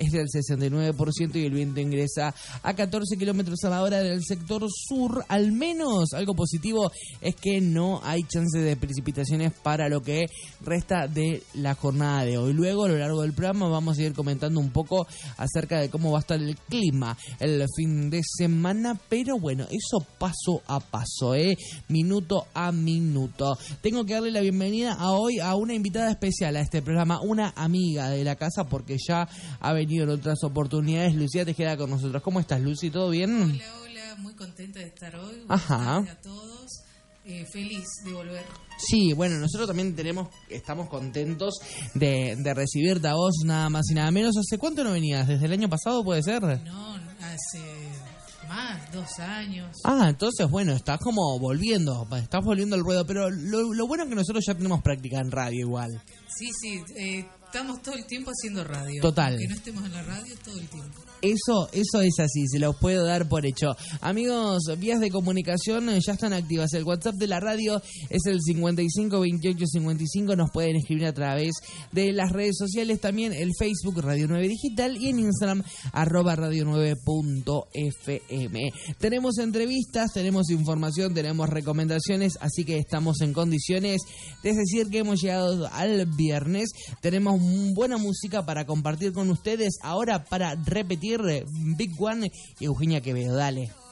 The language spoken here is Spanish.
es del 69% y el viento ingresa a 14 kilómetros a la hora del sector sur. Al menos algo positivo es que no hay chance de precipitaciones para lo que resta de la jornada de hoy. Luego, a lo largo del programa, vamos a ir comentando un poco acerca de cómo va a estar el clima el fin de semana, pero bueno, eso paso a paso, minuto a minuto. Tengo que darle la bienvenida a una invitada especial a este programa, una amiga de la casa, porque ya ha venido en otras oportunidades. Lucía Tejeda con nosotros. ¿Cómo estás, Lucy? ¿Todo bien? Hola, muy contenta de estar hoy. Ajá. Buenas tardes a todos. Feliz de volver. Sí, bueno, nosotros también estamos contentos de recibirte a vos, nada más y nada menos. ¿Hace cuánto no venías? ¿Desde el año pasado, puede ser? No, hace más, 2 años. Entonces, bueno, estás volviendo al ruedo, pero lo bueno es que nosotros ya tenemos práctica en radio igual. Sí, estamos todo el tiempo haciendo radio. Total. Que no estemos en la radio todo el tiempo. Eso es así, se los puedo dar por hecho. Amigos, vías de comunicación ya están activas. El WhatsApp de la radio es el 55 28 55. Nos pueden escribir a través de las redes sociales, también el Facebook Radio 9 Digital y en Instagram @radio9.fm. Tenemos entrevistas, tenemos información, tenemos recomendaciones, así que estamos en condiciones de decir que hemos llegado al viernes. Tenemos buena música para compartir con ustedes. Ahora, para repetir, Big One y Eugenia Quevedo. Dale.